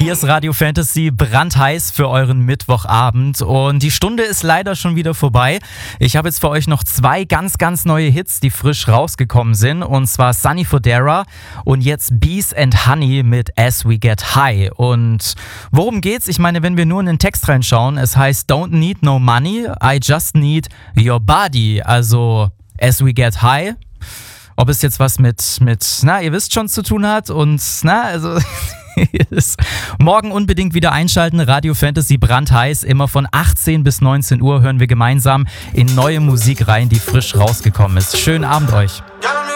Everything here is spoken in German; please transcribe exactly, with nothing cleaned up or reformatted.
Hier ist Radio Fantasy brandheiß für euren Mittwochabend und die Stunde ist leider schon wieder vorbei. Ich habe jetzt für euch noch zwei ganz, ganz neue Hits, die frisch rausgekommen sind, und zwar Sunny Fodera und jetzt Bees and Honey mit As We Get High. Und worum geht's? Ich meine, wenn wir nur in den Text reinschauen, es heißt Don't need no money, I just need your body. Also As We Get High. Ob es jetzt was mit, mit, na, ihr wisst schon, zu tun hat und, na, also... Morgen unbedingt wieder einschalten, Radio Fantasy brandheiß, immer von achtzehn bis neunzehn Uhr hören wir gemeinsam in neue Musik rein, die frisch rausgekommen ist. Schönen Abend euch.